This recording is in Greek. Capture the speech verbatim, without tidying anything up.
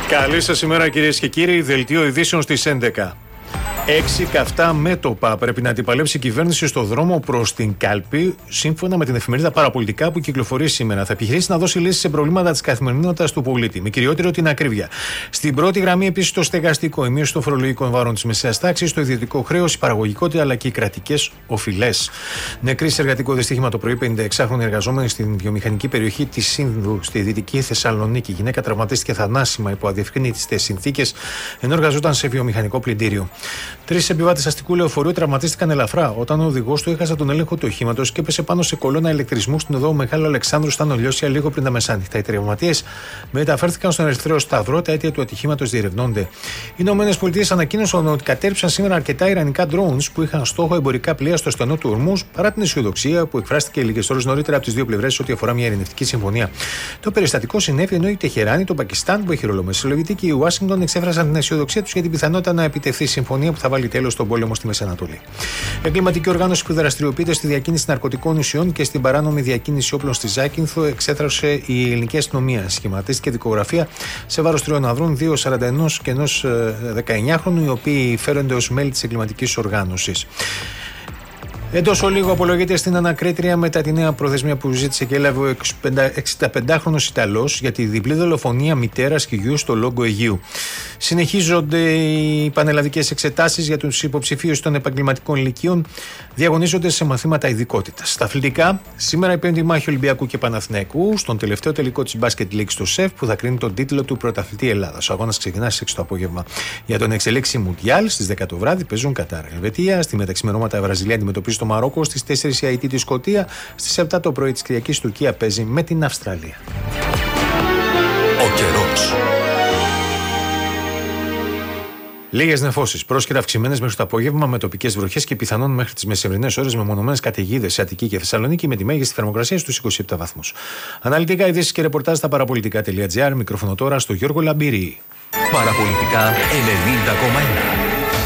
Καλή σας ημέρα, κυρίες και κύριοι. Δελτίο ειδήσεων στις έντεκα. Έξι καυτά μέτωπα πρέπει να αντιπαλέψει η κυβέρνηση στο δρόμο προς την κάλπη, σύμφωνα με την εφημερίδα Παραπολιτικά που κυκλοφορεί σήμερα. Θα επιχειρήσει να δώσει λύσεις σε προβλήματα της καθημερινότητας του πολίτη, με κυριότερο την ακρίβεια. Στην πρώτη γραμμή επίσης το στεγαστικό, η μείωση των φορολογικών βάρων της μεσαίας τάξης, το ιδιωτικό χρέος, η παραγωγικότητα αλλά και οι κρατικές οφειλές. Νεκρή σε εργατικό δυστύχημα το πρωί, πενηνταεξάχρονη εργαζόμενη στην βιομηχανική περιοχή της Σύνδου, στη δυτική Θεσσαλονίκη. Η γυναίκα τραυματίστηκε θανάσιμα υπό αδιευκρίνητες συνθήκες, ενώ εργαζόταν σε βιομηχανικό πλυντήριο. Τρεις επιβάτες αστικού λεωφορείου τραυματίστηκαν ελαφρά όταν ο οδηγός του έχασε τον έλεγχο του οχήματος και έπεσε πάνω σε κολόνα ηλεκτρισμού στην οδό Μεγάλου Αλεξάνδρου στα Νολιώσια λίγο πριν τα μεσάνυχτα. Οι τραυματίες μεταφέρθηκαν στον Ερυθρό Σταυρό, τα αίτια του ατυχήματος διερευνώνται. Οι Ηνωμένες Πολιτείες ανακοίνωσαν ότι κατέρριψαν σήμερα αρκετά ιρανικά drones που είχαν στόχο εμπορικά πλοία στο στενό του Ορμούζ, παρά την αισιοδοξία που εκφράστηκε λίγες ώρες νωρίτερα από τις δύο πλευρές ό,τι αφορά μια ειρηνευτική συμφωνία. Το περιστατικό συνέβη ενώ η Τεχεράνη, το Πακιστάν που έχει ρολομεσολογητή και η Ουάσιγκτον εξέφρασαν την αισιοδοξία τους για την πιθανότητα να επιτευχθεί συμφωνία που θα βάλει τέλος στον πόλεμο στη Μέση Ανατολή. Εγκληματική οργάνωση που δραστηριοποιείται στη διακίνηση ναρκωτικών ουσιών και στην παράνομη διακίνηση όπλων στη Ζάκυνθο εξέθρασε η ελληνική αστυνομία. Σχηματίστηκε δικογραφία σε βάρος τριών ανδρών, δύο σαράντα ένα και ενός δεκαεννιάχρονου, οι οποίοι φέρονται ως μέλη της εγκληματικής οργάνωσης. Εντός ολίγου απολογείται στην ανακρίτρια μετά τη νέα προθεσμία που ζήτησε και έλαβε ο εξηνταπεντάχρονος Ιταλός για τη διπλή δολοφονία μητέρας και γιου στο Λόγκο Αιγείου. Συνεχίζονται οι πανελλαδικές εξετάσεις για τους υποψηφίους των επαγγελματικών λυκείων, διαγωνίζονται σε μαθήματα ειδικότητας. Στα αθλητικά, σήμερα η πέμπτη μάχη Ολυμπιακού και Παναθηναϊκού στον τελευταίο τελικό της Basket League στο ΣΕΦ που θα κρίνει τον τίτλο του πρωταθλητή Ελλάδας. Ο αγώνας ξεκινά στις έξι το απόγευμα. Για τον εξελίξη Μουντιάλ στις δέκα το βράδυ παίζουν Κατάρ, Ελβετία. Στη μεταξημερώματα Βραζιλία αντιμετωπίζει το Μαρόκο, στις τέσσερις η Αϊτή τη Σκωτία, στις επτά το πρωί της Κυριακής Τουρκία παίζει με την Αυστραλία. Ο καιρός. Λίγες νεφώσεις, πρόσκειρα αυξημένες μέχρι το απόγευμα με τοπικές βροχές και πιθανόν μέχρι τις μεσημβρινές ώρες με μονομένες καταιγίδες σε Αττική και Θεσσαλονίκη με τη μέγιστη θερμοκρασία στους είκοσι επτά βαθμούς. Αναλυτικά ειδήσεις και ρεπορτάζ στα παραπολιτικά τελεία τζι άρ. Μικρόφωνο τώρα στο Γιώργο Λαμπύρη. Παραπολιτικά ενενήντα κόμμα ένα.